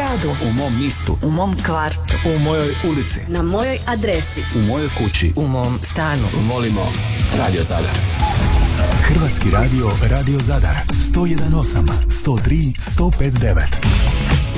gradu, u mom mistu, u mom kvartu, u mojoj ulici, na mojoj adresi, u mojoj kući, u mom stanu. volimo Radio Zadar. Hrvatski radio, Radio Zadar, 101.8, 103, 105.9.